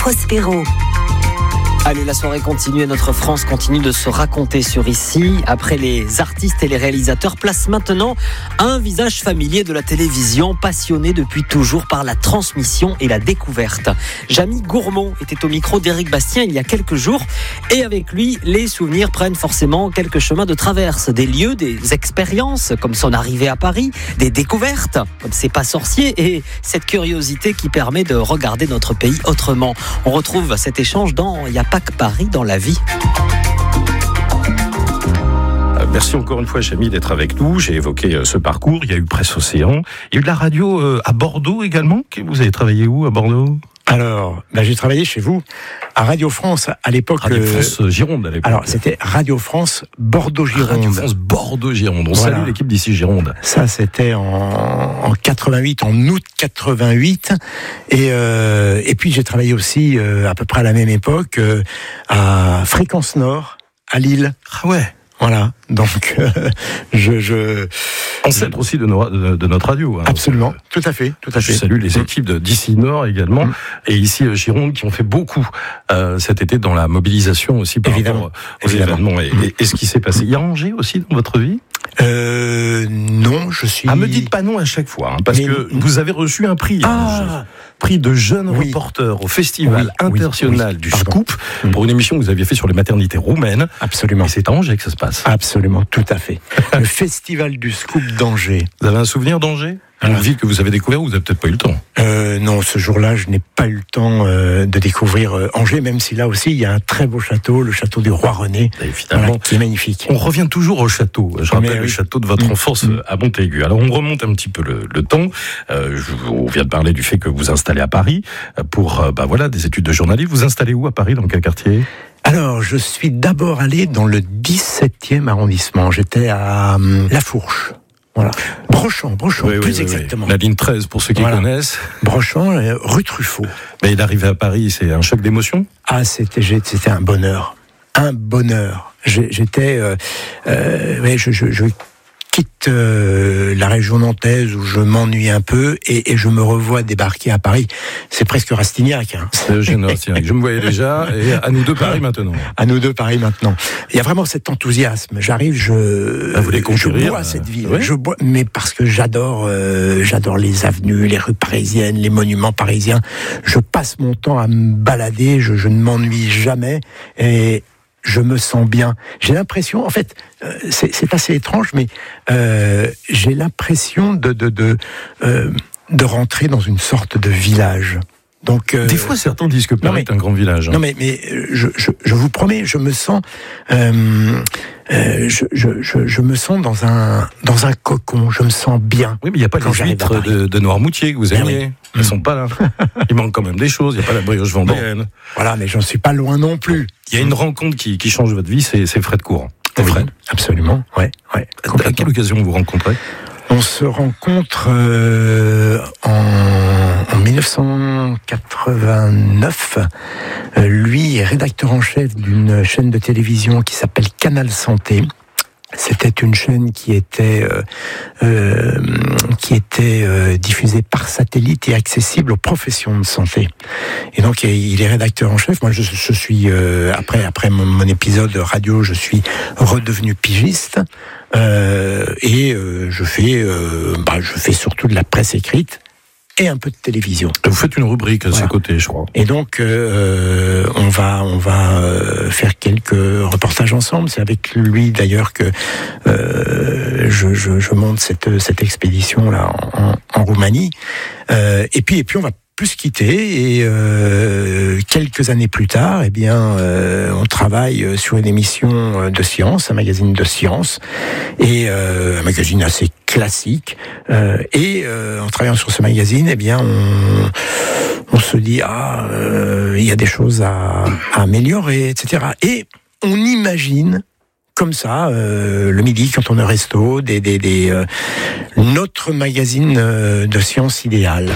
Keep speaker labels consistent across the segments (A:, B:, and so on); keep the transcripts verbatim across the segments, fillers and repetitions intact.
A: Prospero.
B: Allez, la soirée continue et notre France continue de se raconter sur Ici. Après les artistes et les réalisateurs, place maintenant un visage familier de la télévision, passionné depuis toujours par la transmission et la découverte. Jamy Gourmand était au micro d'Éric Bastien il y a quelques jours et avec lui, les souvenirs prennent forcément quelques chemins de traverse. Des lieux, des expériences, comme son arrivée à Paris, des découvertes, comme C'est pas sorcier et cette curiosité qui permet de regarder notre pays autrement. On retrouve cet échange dans « Y a pas que Paris dans la vie ».
C: Merci encore une fois, Jamy, d'être avec nous. J'ai évoqué ce parcours. Il y a eu Presse Océan. Il y a eu de la radio à Bordeaux également. Vous avez travaillé où à Bordeaux ?
D: Alors, ben j'ai travaillé chez vous à Radio France à l'époque.
C: Radio France euh, Gironde à l'époque.
D: Alors, c'était Radio France Bordeaux-Gironde.
C: Radio France Bordeaux-Gironde. On
D: voilà.
C: salue l'équipe d'ici Gironde.
D: Ça, c'était en, en quatre-vingt-huit, en août quatre-vingt-huit. Et, euh, et puis, j'ai travaillé aussi euh, à peu près à la même époque euh, à Fréquence Nord, à Lille.
C: Ah ouais.
D: Voilà, donc euh, je, je
C: ancêtre aussi de, nos, de, de notre radio. Hein,
D: absolument,
C: donc,
D: tout à fait, tout à fait.
C: Je salue les équipes de d'ici Nord également, mmh. et ici Gironde qui ont fait beaucoup euh, cet été dans la mobilisation aussi par
D: évidemment,
C: rapport aux
D: évidemment.
C: événements et, et, et ce qui s'est passé. Il y a Angers aussi dans votre vie ?
D: Euh, non, je suis.
C: Ah, me dites pas non à chaque fois, hein, parce
D: Mais...
C: que vous avez reçu un prix.
D: Ah.
C: Hein, prix de jeune
D: oui.
C: reporter au Festival
D: oui,
C: international
D: oui,
C: du
D: pardon.
C: Scoop pour une émission que vous aviez fait sur les maternités roumaines.
D: Absolument.
C: Et c'est à Angers que ça se passe.
D: Absolument, tout à fait. Le Festival du Scoop d'Angers.
C: Vous avez un souvenir d'Angers ? Une ville que vous avez découvert ou vous n'avez peut-être pas eu le temps ?
D: euh, Non, ce jour-là, je n'ai pas eu le temps euh, de découvrir euh, Angers, même si là aussi, il y a un très beau château, le château du Roi René,
C: et finalement,
D: voilà, qui est magnifique.
C: On revient toujours au château. Je rappelle
D: Mais,
C: le
D: oui.
C: château de votre mmh. enfance mmh. à Montaigu. Alors, on remonte un petit peu le, le temps. Euh, je, on vient de parler du fait que vous vous installez à Paris pour euh, bah, voilà, des études de journalisme. Vous installez où à Paris ? Dans quel quartier ?
D: Alors, je suis d'abord allé dans le dix-septième arrondissement. J'étais à euh, La Fourche. Voilà. Brochant, Brochant,
C: oui,
D: plus
C: oui,
D: exactement.
C: Oui. La ligne treize, pour ceux qui
D: voilà.
C: connaissent.
D: Brochant, euh, rue Truffaut.
C: Mais d'arriver à Paris, c'est un choc d'émotion ?
D: Ah, c'était, c'était un bonheur. Un bonheur. J'étais... Euh, euh, ouais, je, je, je quitte euh, la région nantaise où je m'ennuie un peu et, et je me revois débarquer à Paris. C'est presque Rastignac. Hein.
C: C'est génial, Rastignac. Je me voyais déjà. Et à nous deux, Paris maintenant.
D: À nous deux, Paris maintenant. Il y a vraiment cet enthousiasme. J'arrive, je,
C: ah, vous les
D: je bois cette ville.
C: Ouais.
D: Je bois, mais parce que j'adore, euh, j'adore les avenues, les rues parisiennes, les monuments parisiens. Je passe mon temps à me balader. Je, je ne m'ennuie jamais. Et je me sens bien. J'ai l'impression, en fait, euh, c'est, c'est assez étrange, mais euh, j'ai l'impression de de de, euh, de rentrer dans une sorte de village. Donc, euh,
C: des fois, certains disent que Paris est un grand village. Hein.
D: Non, mais mais je, je je vous promets, je me sens, euh, euh, je, je je je me sens dans un dans un cocon. Je me sens bien.
C: Oui, mais il n'y a pas les huîtres de, de Noirmoutier que vous aimiez. Oui. Elles sont pas là. Il manque quand même des choses. Il n'y a pas la brioche vendéenne. Bon,
D: voilà, mais j'en suis pas loin non plus.
C: Il y a une rencontre qui qui change votre vie, c'est c'est Fred Courant.
D: C'est oui, Fred. Absolument. Ouais, ouais.
C: À quelle occasion vous vous rencontrez ?
D: On se rencontre euh, en, en dix-neuf cent quatre-vingt-neuf. Euh, lui est rédacteur en chef d'une chaîne de télévision qui s'appelle Canal Santé. C'était une chaîne qui était euh, euh, qui était euh, diffusée par satellite et accessible aux professions de santé. Et donc il est rédacteur en chef. Moi, je, je suis euh, après après mon, mon épisode radio, je suis redevenu pigiste euh, et euh, je fais euh, bah, je fais surtout de la presse écrite et un peu de télévision.
C: Vous faites une rubrique à voilà. ses côtés, je crois.
D: Et donc, euh, on va, on va euh, faire quelques reportages ensemble. C'est avec lui d'ailleurs que euh, je, je, je monte cette, cette expédition là en, en Roumanie. Euh, et puis, et puis, on va plus se quitter et euh, quelques années plus tard, eh bien, euh, on travaille sur une émission de science, un magazine de science, et euh, un magazine assez classique. Euh, et euh, en travaillant sur ce magazine, eh bien, on, on se dit ah, euh, il y a des choses à, à améliorer, et cetera. Et on imagine. Comme ça, euh, le midi, quand on est au resto, des, des, des, euh, notre magazine euh, de science idéale.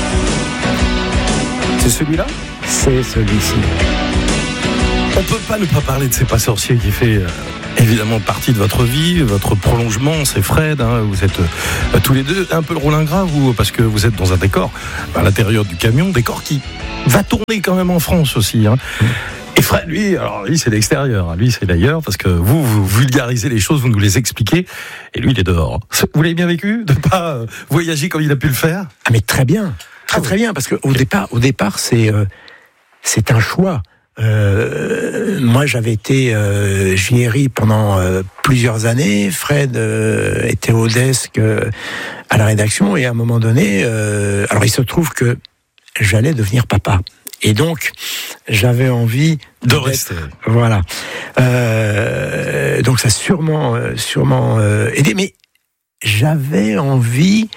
C: C'est celui-là ?
D: C'est celui-ci.
C: On peut pas ne pas parler de C'est pas sorcier qui fait euh, évidemment partie de votre vie, votre prolongement, c'est Fred, hein, vous êtes euh, tous les deux un peu le rôle ingrat, vous, parce que vous êtes dans un décor à l'intérieur du camion, décor qui va tourner quand même en France aussi. Hein. Et Fred, lui, alors lui c'est l'extérieur, hein, lui c'est d'ailleurs, parce que vous, vous vulgarisez les choses, vous nous les expliquez, et lui il est dehors. Vous l'avez bien vécu, de pas euh, voyager comme il a pu le faire?
D: Ah mais très bien, très très bien, parce qu'au départ, au départ c'est euh, c'est un choix. Euh, moi, j'avais été euh, J R I pendant euh, plusieurs années. Fred euh, était au desk euh, à la rédaction, et à un moment donné, euh, alors il se trouve que j'allais devenir papa. Et donc, j'avais envie
C: de rester.
D: Voilà. Euh, donc, ça a sûrement, sûrement euh, aidé. Mais j'avais envie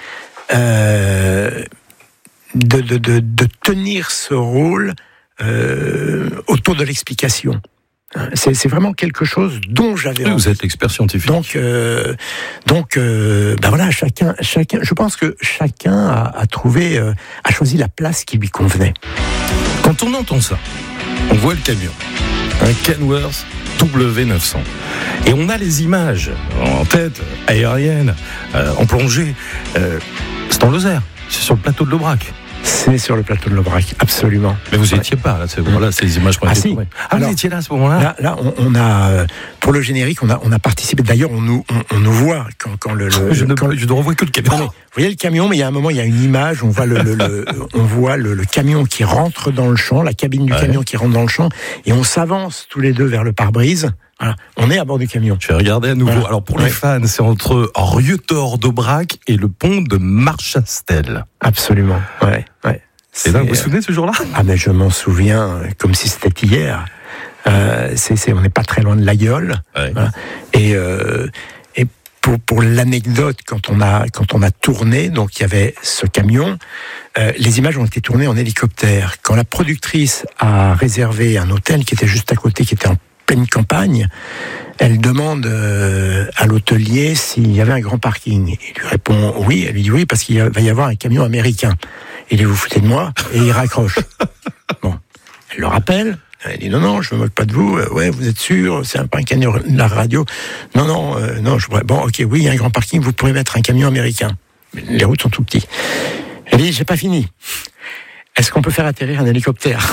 D: euh, de, de, de, de tenir ce rôle euh, autour de l'explication. C'est, c'est vraiment quelque chose dont j'avais
C: oui,
D: envie.
C: Vous êtes l'expert scientifique.
D: Donc, euh, donc, euh, ben voilà, chacun, chacun. Je pense que chacun a, a trouvé, euh, a choisi la place qui lui convenait.
C: Quand on entend ça, on voit le camion, un Kenworth W neuf cents, et on a les images en tête, aériennes, euh, en plongée. Euh, c'est en Lozère, c'est sur le plateau de l'Aubrac.
D: C'est sur le plateau de l'Aubrac, absolument.
C: Mais vous n'étiez ouais. pas là, c'est, voilà, c'est les images qu'on a
D: ah, si.
C: Ah, Alors, vous étiez là à ce moment-là.
D: Là, là on, on a, pour le générique, on a, on a participé. D'ailleurs, on nous, on, on nous voit quand, quand le. le
C: je, ne,
D: quand,
C: je ne revois que le camion.
D: Non, vous voyez le camion, mais il y a un moment, il y a une image, on voit le, le, le on voit le, le camion qui rentre dans le champ, la cabine du ouais. camion qui rentre dans le champ, et on s'avance tous les deux vers le pare-brise. Voilà. On est à bord du camion.
C: Je vais regarder à nouveau. Voilà. Alors pour ouais. les fans, c'est entre Rieutort d'Aubrac et le pont de Marchastel.
D: Absolument. Ouais. Ouais.
C: C'est là, vous vous souvenez de ce jour-là?
D: Ah mais je m'en souviens comme si c'était hier. Euh, c'est, c'est, on n'est pas très loin de l'Aïeul. Ouais. Voilà. Et, euh, et pour, pour l'anecdote, quand on a quand on a tourné, donc il y avait ce camion. Euh, les images ont été tournées en hélicoptère. Quand la productrice a réservé un hôtel qui était juste à côté, qui était en pleine campagne, elle demande euh, à l'hôtelier s'il y avait un grand parking. Il lui répond oui. Elle lui dit oui parce qu'il va y avoir un camion américain. Il dit, vous foutez de moi, et il raccroche. Bon, elle le rappelle, elle dit, non, non, je me moque pas de vous, euh, ouais, vous êtes sûr, c'est un, pas un camion de la radio. Non, non, euh, non, je pourrais, bon, ok, oui, il y a un grand parking, vous pourrez mettre un camion américain. Mais les routes sont tout petits. Elle dit, j'ai pas fini. Est-ce qu'on peut faire atterrir un hélicoptère?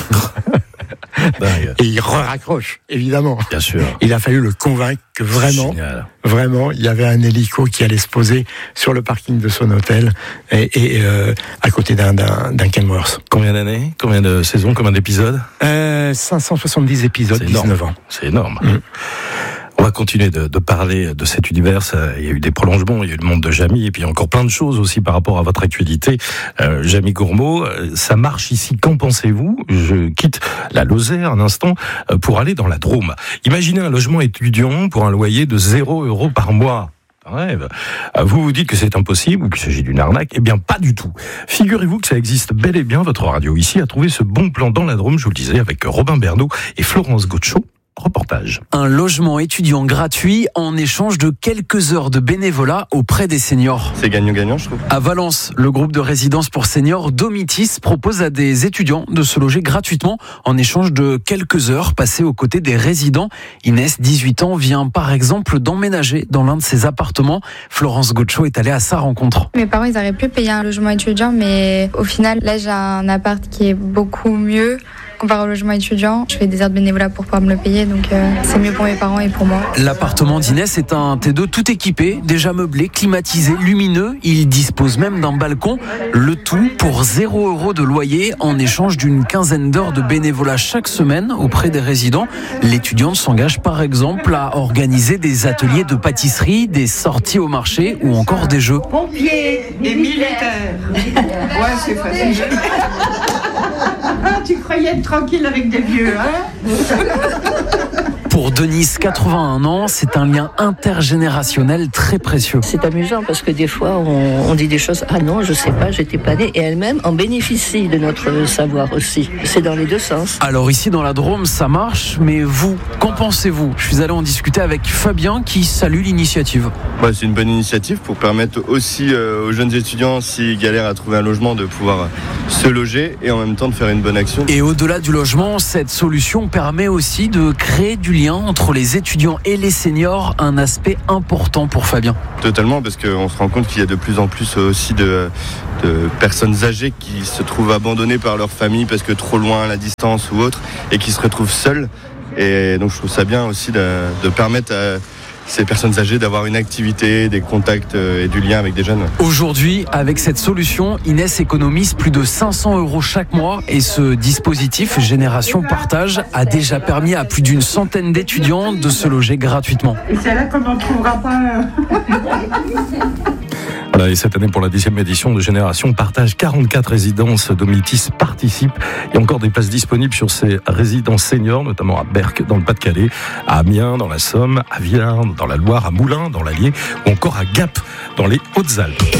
D: Et il raccroche, évidemment.
C: Bien sûr.
D: Il a fallu le convaincre que vraiment, vraiment, il y avait un hélico qui allait se poser sur le parking de son hôtel et, et euh, à côté d'un, d'un, d'un Kenworth.
C: Combien d'années? Combien de saisons? Combien d'épisodes?
D: euh, cinq cent soixante-dix épisodes,
C: c'est
D: dix-neuf
C: énorme.
D: ans.
C: C'est énorme. Mmh. On va continuer de, de parler de cet univers. Ça, il y a eu des prolongements, il y a eu le monde de Jamie, et puis encore plein de choses aussi par rapport à votre actualité. Euh, Jamie Gourmaud, ça marche ici. Qu'en pensez-vous? Je quitte la Lozère un instant pour aller dans la Drôme. Imaginez un logement étudiant pour un loyer de zéro euro par mois. Rêve. Vous vous dites que c'est impossible ou qu'il s'agit d'une arnaque? Eh bien, pas du tout. Figurez-vous que ça existe bel et bien. Votre radio ici a trouvé ce bon plan dans la Drôme, je vous le disais, avec Robin Bernot et Florence Gaucho. Reportage.
A: Un logement étudiant gratuit en échange de quelques heures de bénévolat auprès des seniors.
E: C'est gagnant-gagnant, je trouve.
A: À Valence, le groupe de résidence pour seniors Domitis propose à des étudiants de se loger gratuitement en échange de quelques heures passées aux côtés des résidents. Inès, dix-huit ans, vient par exemple d'emménager dans l'un de ses appartements. Florence Gaucho est allée à sa rencontre.
F: Mes parents, ils auraient pu payer un logement étudiant, mais au final, là, j'ai un appart qui est beaucoup mieux comparé au logement étudiant. Je fais des heures de bénévolat pour pouvoir me le payer, donc euh, c'est mieux pour mes parents et pour moi.
A: L'appartement d'Inès est un T deux tout équipé, déjà meublé, climatisé, lumineux. Il dispose même d'un balcon. Le tout pour zéro euro de loyer en échange d'une quinzaine d'heures de bénévolat chaque semaine auprès des résidents. L'étudiante s'engage par exemple à organiser des ateliers de pâtisserie, des sorties au marché ou encore des jeux.
G: Pompiers et militaires. Ouais, c'est facile. Tu croyais être tranquille avec des vieux, hein?
A: Pour Denise, quatre-vingt-un ans, c'est un lien intergénérationnel très précieux.
H: C'est amusant parce que des fois, on, on dit des choses. Ah non, je sais pas, j'étais pas née. Et elle-même en bénéficie de notre savoir aussi. C'est dans les deux sens.
A: Alors ici, dans la Drôme, ça marche. Mais vous, qu'en pensez-vous? Je suis allé en discuter avec Fabien qui salue l'initiative.
E: Ouais, c'est une bonne initiative pour permettre aussi euh, aux jeunes étudiants, s'ils galèrent à trouver un logement, de pouvoir se loger et en même temps de faire une bonne action.
A: Et au-delà du logement, cette solution permet aussi de créer du lien lien entre les étudiants et les seniors un aspect important pour Fabien.
E: Totalement, parce qu'on se rend compte qu'il y a de plus en plus aussi de, de personnes âgées qui se trouvent abandonnées par leur famille parce que trop loin à la distance ou autre, et qui se retrouvent seules. Et donc je trouve ça bien aussi de, de permettre à ces personnes âgées d'avoir une activité, des contacts et du lien avec des jeunes.
A: Aujourd'hui, avec cette solution, Inès économise plus de cinq cents euros chaque mois et ce dispositif Génération Partage a déjà permis à plus d'une centaine d'étudiants de se loger gratuitement.
G: Et c'est là qu'on n'en trouvera pas.
C: Voilà, et cette année, pour la dixième édition de Génération Partage, quarante-quatre résidences Domitis participent. Il y a encore des places disponibles sur ces résidences seniors, notamment à Berck, dans le Pas-de-Calais, à Amiens, dans la Somme, à Villars, dans la Loire, à Moulins, dans l'Allier, ou encore à Gap, dans les Hautes-Alpes.